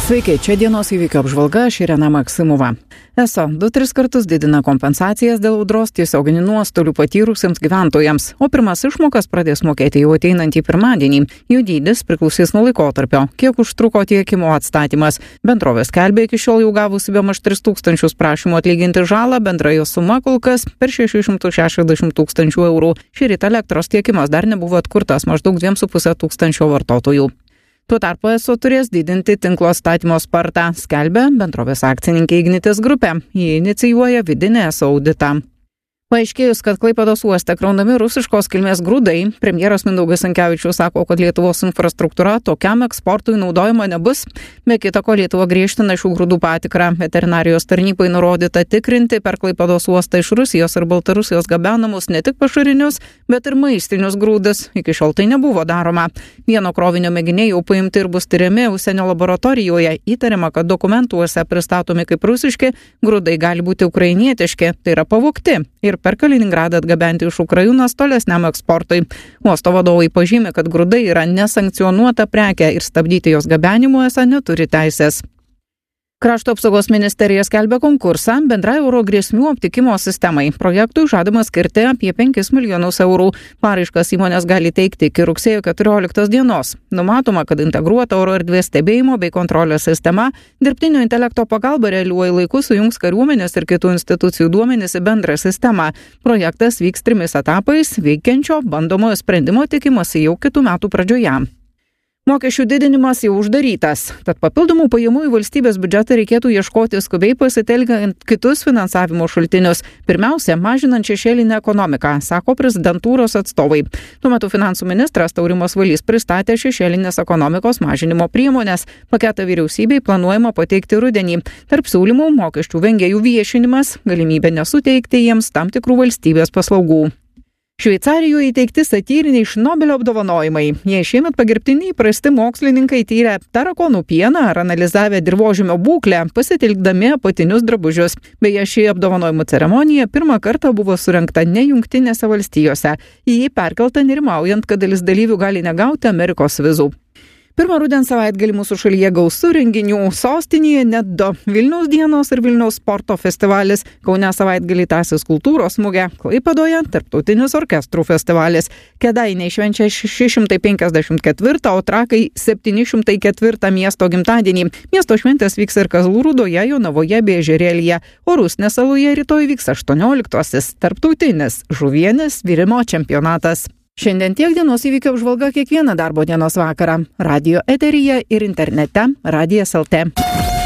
Sveiki, čia dienos įvykio apžvalga, aš Irena Maksimova. ESO 2-3 kartus didina kompensacijas dėl audros tiesioginių nuostolių patyrusiems gyventojams, o pirmas išmokas pradės mokėti jau ateinantį pirmadienį. Jų dydis priklausys nuo laikotarpio, kiek užtruko tiekimo atstatymas. Bendrovė skelbia iki šiol jau gavusi bemaž 3000 prašymų atlyginti žalą, bendra jo suma kol kas per 660 000 eurų. Šįryt elektros tiekimas dar nebuvo atkurtas maždaug 2500 vartotojų. Tuo tarpu ESO turės didinti tinklo statymo spartą, skelbia bendrovės akcininkė Ignitis grupė. Jie inicijuoja vidinį ESO auditą. Paaiškėjus, kad Klaipėdos uoste kraunami rusiškos kilmės grūdai, premjeras Mindaugas Sinkevičius sako, kad Lietuvos infrastruktūra tokiam eksportui naudojama nebus. Be kita ko, Lietuva griežtina šių grūdų patikrą. Veterinarijos tarnybai nurodyta tikrinti per Klaipėdos uostą iš Rusijos ir Baltarusijos gabenamus ne tik pašarinius, bet ir maistinius grūdus. Iki šiol tai nebuvo daroma. Vieno krovinio mėginiai jau paimti ir bus tyriami užsienio laboratorijoje. Įtariama, kad dokumentuose pristatomi kaip rusiški, grūdai gali būti ukrainietiški, tai yra pavogti. Ir per Kaliningradą atgabenti iš Ukrainos tolesniam eksportui. Uosto vadovai pažymė, kad grūdai yra nesankcionuota prekė ir stabdyti jos gabenimo esą neturi teisės. Krašto apsaugos ministerija skelbia konkursą bendrai oro grėsmių aptikimo sistemai. Projektui žadama skirti apie 5 milijonus eurų. Paraiškas įmonės gali teikti iki rugsėjo 14 dienos. Numatoma, kad integruota oro erdvės stebėjimo bei kontrolės sistema dirbtinio intelekto pagalba realiuoju laiku sujungs kariuomenės ir kitų institucijų duomenis į bendrą sistemą. Projektas vyks 3 etapais, veikiančio bandomojo sprendimo tikimasi jau kitų metų pradžioje. Mokesčių didinimas jau uždarytas, tad papildomų pajamų į valstybės biudžetą reikėtų ieškoti skubiai pasitelkiant kitus finansavimo šaltinius. Pirmiausia, mažinant šešėlinę ekonomiką, sako prezidentūros atstovai. Tuo metu finansų ministras Taurimas Valys pristatė šešėlinės ekonomikos mažinimo priemonės. Paketą vyriausybei planuojama pateikti rudenį. Tarp siūlymų mokesčių vengėjų viešinimas, galimybė nesuteikti jiems tam tikrų valstybės paslaugų. Šveicarijoje įteikti satyriniai Šnobelio apdovanojimai. Jie šiemet pagerbti neįprasti mokslininkai tyrė tarakonų pieną ar analizavę dirvožemio būklę, pasitelkdami apatinius drabužius. Beje, ši apdovanojimų ceremonija pirmą kartą buvo surengta ne Jungtinėse valstijose. Į jį perkelta nerimaujant, kad dalis dalyvių gali negauti Amerikos vizų. Pirmą rudens savaitgalį mūsų šalyje gausu renginių. Sostinėje net 2 Vilniaus dienos ir Vilniaus sporto festivalis. Kaune savaitgalį tęsis kultūros mugė. Klaipėdoje tarptautinis orkestrų festivalis. Kėdainiai švenčia 654, o Trakai 704 miesto gimtadienį. Miesto šventės vyks ir Kazlų Rūdoje, Jonavoje bei Ežerėlyje. O Rusnės saloje rytoj vyks 18-asis tarptautinis žuvienės virimo čempionatas. Šiandien tiek dienos įvykio apžvalga kiekvieną darbo dienos vakarą. Radio eteryje ir internete Radijas LT.